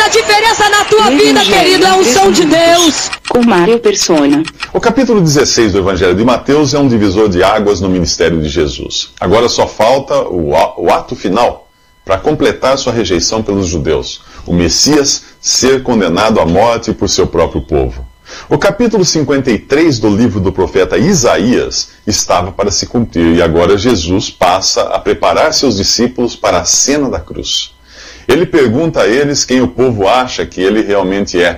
a diferença na tua vida, querido, é a unção de Deus. Com Mário Persona. O capítulo 16 do Evangelho de Mateus é um divisor de águas no ministério de Jesus. Agora só falta o ato final para completar sua rejeição pelos judeus. O Messias ser condenado à morte por seu próprio povo. O capítulo 53 do livro do profeta Isaías estava para se cumprir e agora Jesus passa a preparar seus discípulos para a cena da cruz. Ele pergunta a eles quem o povo acha que ele realmente é.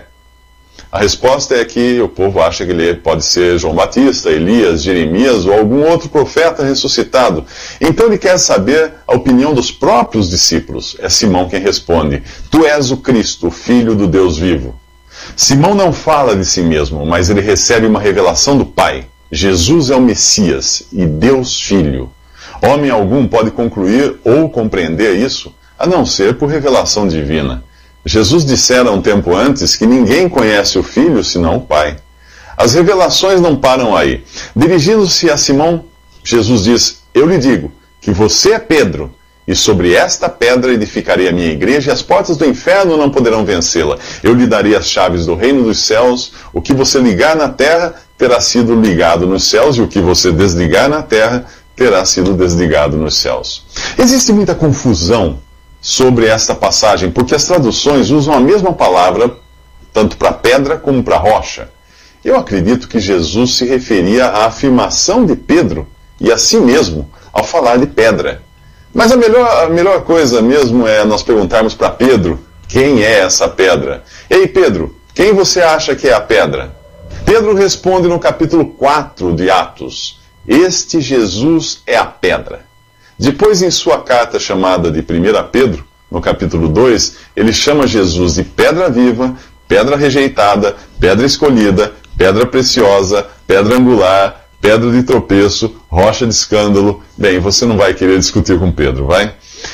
A resposta é que o povo acha que ele pode ser João Batista, Elias, Jeremias ou algum outro profeta ressuscitado. Então ele quer saber a opinião dos próprios discípulos. É Simão quem responde: Tu és o Cristo, o Filho do Deus vivo. Simão não fala de si mesmo, mas ele recebe uma revelação do Pai. Jesus é o Messias e Deus Filho. Homem algum pode concluir ou compreender isso, a não ser por revelação divina. Jesus dissera um tempo antes que ninguém conhece o Filho senão o Pai. As revelações não param aí. Dirigindo-se a Simão, Jesus diz: Eu lhe digo que você é Pedro, e sobre esta pedra edificarei a minha igreja, e as portas do inferno não poderão vencê-la. Eu lhe darei as chaves do reino dos céus. O que você ligar na terra terá sido ligado nos céus, e o que você desligar na terra terá sido desligado nos céus. Existe muita confusão sobre esta passagem, porque as traduções usam a mesma palavra tanto para pedra como para rocha. Eu acredito que Jesus se referia à afirmação de Pedro e a si mesmo ao falar de pedra. Mas a melhor coisa mesmo é nós perguntarmos para Pedro quem é essa pedra. Ei Pedro, quem você acha que é a pedra? Pedro responde no capítulo 4 de Atos: Este Jesus é a pedra. Depois, em sua carta chamada de 1 Pedro, no capítulo 2, ele chama Jesus de pedra viva, pedra rejeitada, pedra escolhida, pedra preciosa, pedra angular, pedra de tropeço, rocha de escândalo. Bem, você não vai querer discutir com Pedro, vai?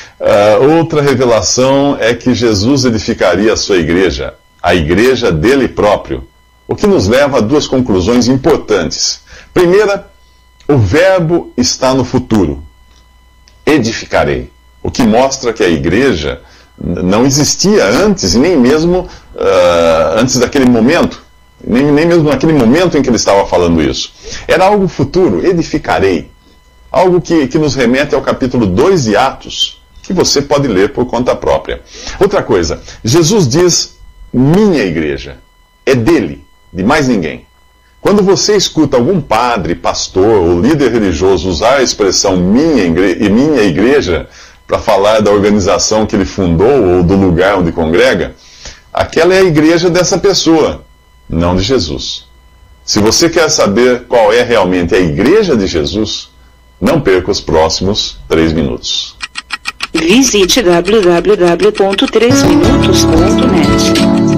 Outra revelação é que Jesus edificaria a sua igreja, a igreja dele próprio, o que nos leva a duas conclusões importantes. Primeira, o verbo está no futuro. Edificarei. O que mostra que a igreja não existia antes, nem mesmo antes daquele momento, nem mesmo naquele momento em que ele estava falando isso. Era algo futuro, edificarei. Algo que nos remete ao capítulo 2 de Atos, que você pode ler por conta própria. Outra coisa, Jesus diz, minha igreja, é dele, de mais ninguém. Quando você escuta algum padre, pastor ou líder religioso usar a expressão minha igreja para falar da organização que ele fundou ou do lugar onde congrega, aquela é a igreja dessa pessoa, não de Jesus. Se você quer saber qual é realmente a igreja de Jesus, não perca os próximos 3 minutos. Visite www.3minutos.net.